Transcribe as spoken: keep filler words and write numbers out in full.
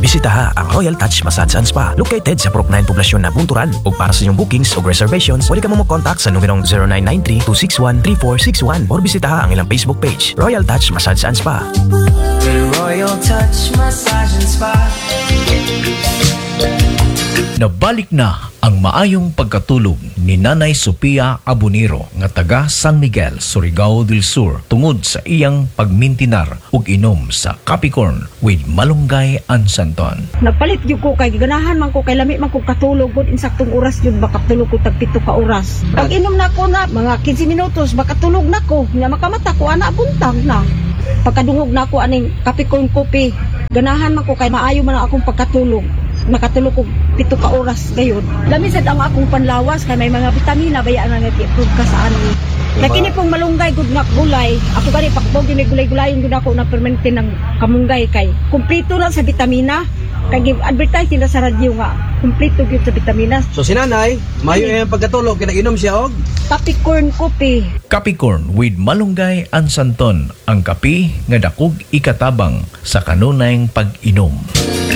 bisitaha ang Royal Touch Massage and Spa located sa Purok nine Poblasyon na Bunturan. Ug para sa inyong bookings o reservations, pwede ka mo mag-contact sa numerong zero nine nine three two six one three four six one or bisitaha ang ilang Facebook page, Royal Touch Massage and Spa. Royal Touch Massage and Spa. Nabalik na ang maayong pagkatulog ni Nanay Sofia Abonero nga taga San Miguel, Surigao del Sur tungod sa iyang pagmintinar ug inom sa Capricorn with malunggay and santon. Nagpalit gyud ko kay ganahan man ko kay lami man ko katulog gud insaktong oras jud makatulog ko tag pito ka oras. Pag inom na ko na mga fifteen minutos makatulog na ko, nya makamata ko ana buntag na. Pagkadungog na ko aning Capricorn coffee, ganahan man ko kay maayo man ang akong pagkatulog. Nakatulog ko pito ka oras gayon. Lami sad ang akong panlawas kay may mga bitamina baya nga nag-improve ka sa ani. Kaya kini pong malunggay gud nga gulay, ako gani pakbog ni gulay-gulayon gud ako na permente ng kamunggay kay kumpleto na sa bitamina. Kay advertise nila sa radyo nga kumpleto gyud sa bitamina. So si nanay, mayo yung pagkatulog kaya inom siya og Capricorn coffee. Capricorn with malunggay and santon, ang kape nga dakog ikatabang sa kanunayng pag-inom.